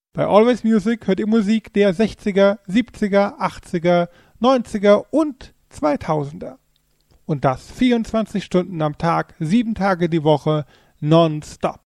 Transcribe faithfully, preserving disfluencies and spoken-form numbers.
Bei Always Music hört ihr Musik der sechziger, siebziger, achtziger, neunziger und zweitausender. Und das vierundzwanzig Stunden am Tag, sieben Tage die Woche, nonstop.